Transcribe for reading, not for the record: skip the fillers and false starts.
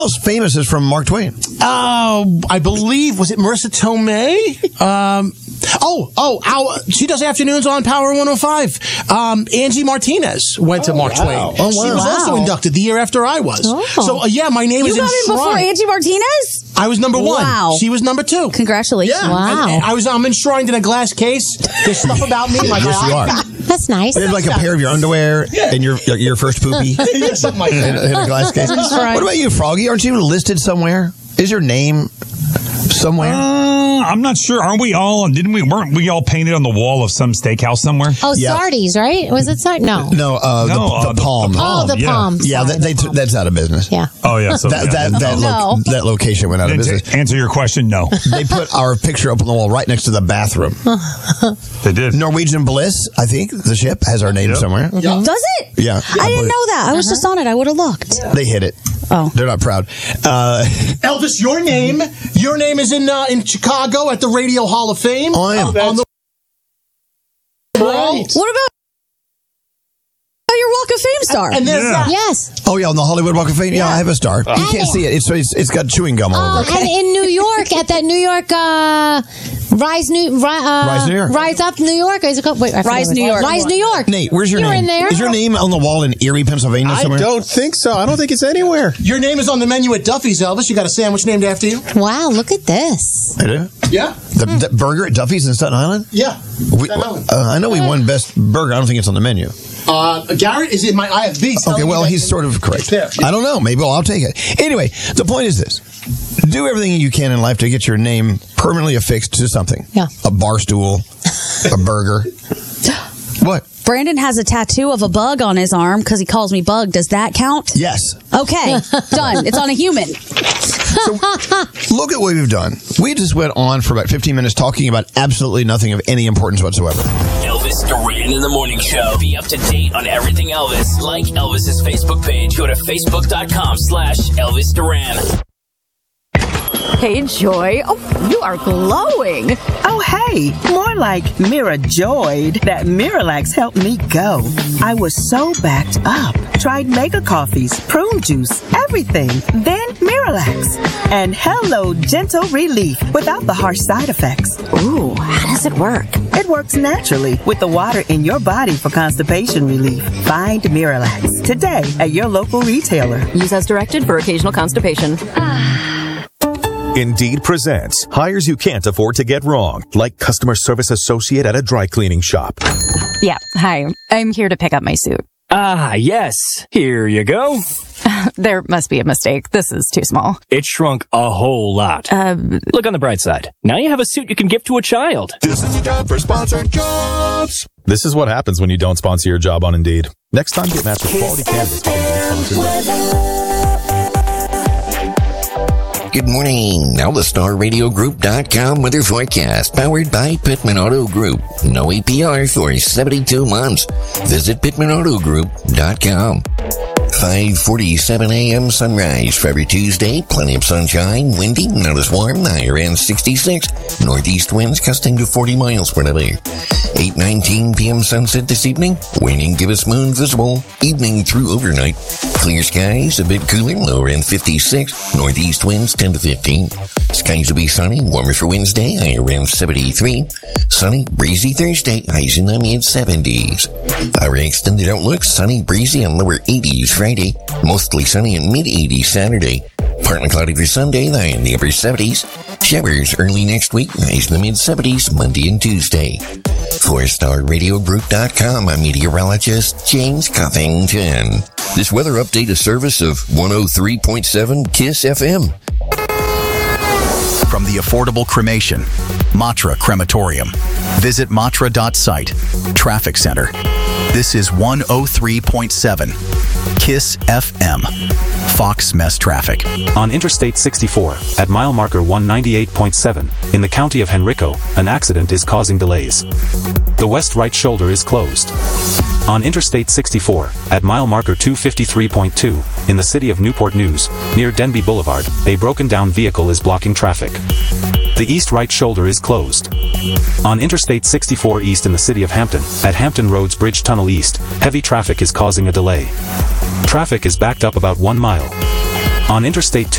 Most famous is from Mark Twain. I believe, was it Marissa Tomei? She does afternoons on Power 105. Angie Martinez went to Mark Twain. Oh, wow. She was also inducted the year after I was. Oh. So, my name is You got in enshrined. before Angie Martinez? I was number one. Wow. She was number two. Congratulations. Yeah. Wow. I'm enshrined in a glass case. There's stuff about me. Like Yes, you are. That's nice. There's like a pair of your underwear and your first poopy Yeah, something like that. in a glass case. What about you, Froggy? Aren't you listed somewhere? Is your name somewhere? I'm not sure. Aren't we all? Weren't we all painted on the wall of some steakhouse somewhere? Oh, Yeah. Sardi's, right? Was it Sardi's? No. No, the Palm. Oh, the yeah. Palm. Yeah, that's out of business. Yeah. Oh, yeah. So That location went out of business. To answer your question, no. They put our picture up on the wall right next to the bathroom. They did. Norwegian Bliss, I think, the ship, has our name somewhere. Does it? Yeah. I didn't know that. I was just on it. I would have looked. They hit it. Oh. They're not proud. Elvis, your name is in Chicago at the Radio Hall of Fame. Oh, I am. On the What about your Walk of Fame star? And there's that. Yes. Oh, yeah, on the Hollywood Walk of Fame? Yeah, I have a star. You can't see it. It's got chewing gum all over it. And in New York, at that New York Rise Up New York. Is it called? Wait, Rise New York. Rise New York. Nate, where's your You're name? in there. Is your name on the wall in Erie, Pennsylvania somewhere? I don't think so. I don't think it's anywhere. Your name is on the menu at Duffy's, Elvis. You got a sandwich named after you? Wow, look at this. I do? Yeah. The burger at Duffy's in Staten Island? Yeah. I know we won best burger. I don't think it's on the menu. Garrett is in my IFB. Okay, well, he's sort of correct. There. I don't know. Maybe I'll take it. Anyway, the point is this. Do everything you can in life to get your name permanently affixed to something. Yeah. A bar stool, a burger. What? Brandon has a tattoo of a bug on his arm because he calls me Bug. Does that count? Yes. Okay, done. It's on a human. So look at what we've done. We just went on for about 15 minutes talking about absolutely nothing of any importance whatsoever. Elvis Duran in the Morning Show. Be up to date on everything Elvis. Like Elvis's Facebook page. Go to facebook.com/Elvis Duran. Hey, Joy. Oh, you are glowing. Oh, hey, more like Mira joyed that Miralax helped me go. I was so backed up. Tried mega coffees, prune juice, everything. Then Miralax. And hello, gentle relief without the harsh side effects. Ooh, how does it work? It works naturally with the water in your body for constipation relief. Find Miralax today at your local retailer. Use as directed for occasional constipation. Indeed presents hires you can't afford to get wrong, like customer service associate at a dry cleaning shop. Yeah, hi. I'm here to pick up my suit. Ah, yes. Here you go. There must be a mistake. This is too small. It shrunk a whole lot. Look on the bright side. Now you have a suit you can give to a child. This is the job for sponsored jobs. This is what happens when you don't sponsor your job on Indeed. Next time, get matched with quality candidates who can be sponsored. Good morning. Now the StarRadioGroup.com weather forecast, powered by Pittman Auto Group. No APR for 72 months. Visit PittmanAutoGroup.com. 5:47 a.m. sunrise for every Tuesday. Plenty of sunshine, windy, not as warm. High around 66. Northeast winds gusting to 40 miles per hour. 8:19 p.m. sunset this evening. Waning gibbous moon visible. Evening through overnight. Clear skies, a bit cooler, low around 56. Northeast winds 10 to 15. Skies will be sunny, warmer for Wednesday, high around 73. Sunny, breezy Thursday, highs in the mid-70s. Our extended outlook, sunny, breezy, and lower 80s Friday. Mostly sunny and mid-80s Saturday. Partly cloudy for Sunday, high in the upper 70s. Showers early next week, highs in the mid-70s Monday and Tuesday. For StarRadioGroup.com, I'm meteorologist James Covington. This weather update is service of 103.7 KISS FM. From the affordable cremation, Matra Crematorium. Visit matra.site. Traffic Center. This is 103.7 KISS FM. Fox Mess Traffic. On Interstate 64, at mile marker 198.7, in the county of Henrico, an accident is causing delays. The west right shoulder is closed. On Interstate 64, at mile marker 253.2, in the city of Newport News, near Denby Boulevard, a broken down vehicle is blocking traffic. The east right shoulder is closed. On Interstate 64 east in the city of Hampton, at Hampton Roads Bridge Tunnel East, heavy traffic is causing a delay. Traffic is backed up about 1 mile. On Interstate